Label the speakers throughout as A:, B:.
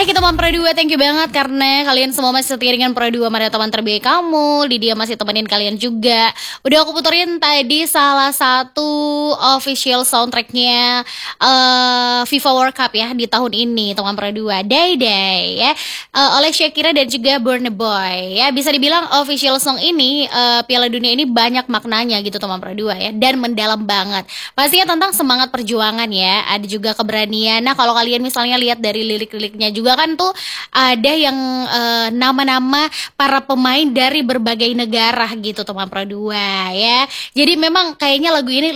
A: Oke teman Pro 2, thank you banget karena kalian semua masih setia dengan Pro 2 Maria teman terbaik kamu. Lydia masih temenin kalian juga. Udah aku puterin tadi salah satu official soundtracknya FIFA World Cup ya di tahun ini teman Pro 2, Day Day ya, oleh Shakira dan juga Burna Boy ya. Bisa dibilang official song ini Piala Dunia ini banyak maknanya gitu teman Pro 2 ya, dan mendalam banget. Pastinya tentang semangat perjuangan ya, ada juga keberanian. Nah kalau kalian misalnya lihat dari lirik-liriknya juga kan tuh ada yang nama-nama para pemain dari berbagai negara gitu teman Pro 2 ya. Jadi memang kayaknya lagu ini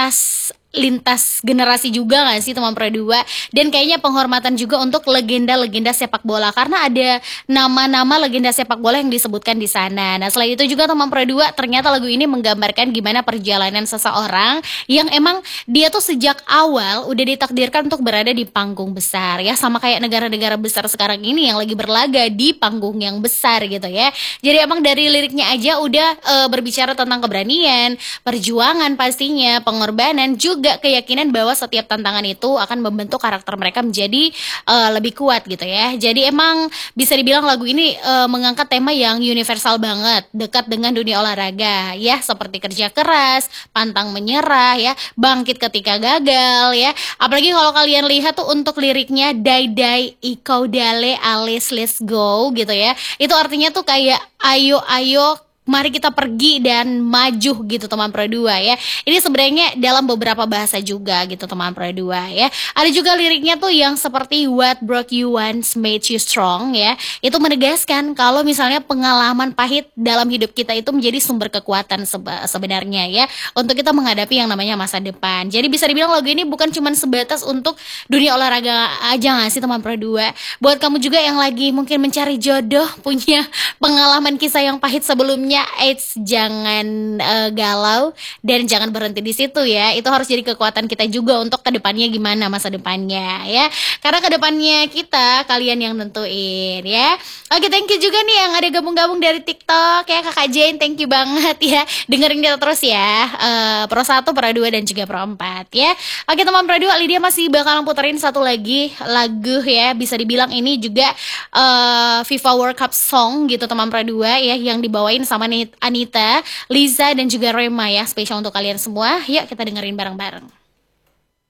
A: lintas generasi juga gak sih teman Pro 2, dan kayaknya penghormatan juga untuk legenda-legenda sepak bola karena ada nama-nama legenda sepak bola yang disebutkan di sana. Nah selain itu juga teman Pro 2, ternyata lagu ini menggambarkan gimana perjalanan seseorang yang emang dia tuh sejak awal udah ditakdirkan untuk berada di panggung besar ya, sama kayak negara-negara besar sekarang ini yang lagi berlaga di panggung yang besar gitu ya. Jadi emang dari liriknya aja udah berbicara tentang keberanian, perjuangan pastinya, pengorbanan, juga keyakinan bahwa setiap tantangan itu akan membentuk karakter mereka menjadi lebih kuat gitu ya. Jadi emang bisa dibilang lagu ini mengangkat tema yang universal banget, dekat dengan dunia olahraga ya, seperti kerja keras, pantang menyerah ya, bangkit ketika gagal ya. Apalagi kalau kalian lihat tuh untuk liriknya Dai Dai Iko Dale Alice Let's Go gitu ya. Itu artinya tuh kayak ayo ayo mari kita pergi dan maju gitu teman Pro 2 ya. Ini sebenarnya dalam beberapa bahasa juga gitu teman Pro 2 ya. Ada juga liriknya tuh yang seperti what broke you once made you strong ya. Itu menegaskan kalau misalnya pengalaman pahit dalam hidup kita itu menjadi sumber kekuatan sebenarnya ya, untuk kita menghadapi yang namanya masa depan. Jadi bisa dibilang lagu ini bukan cuma sebatas untuk dunia olahraga aja gak sih teman Pro 2. Buat kamu juga yang lagi mungkin mencari jodoh, punya pengalaman kisah yang pahit sebelumnya, jangan galau dan jangan berhenti di situ ya. Itu harus jadi kekuatan kita juga untuk kedepannya gimana masa depannya ya. Karena kedepannya kita kalian yang nentuin ya. Oke, thank you juga nih yang ada gabung-gabung dari TikTok ya, Kakak Jane, thank you banget ya. Dengerin kita terus ya, Pro 1, Pro 2 dan juga Pro 4 ya. Oke teman Pro 2, Lydia masih bakalan puterin satu lagi lagu ya. Bisa dibilang ini juga FIFA World Cup song gitu teman Pro 2 ya, yang dibawain sama Anita, Liza dan juga Rema ya, spesial untuk kalian semua. Yuk kita dengerin bareng-bareng.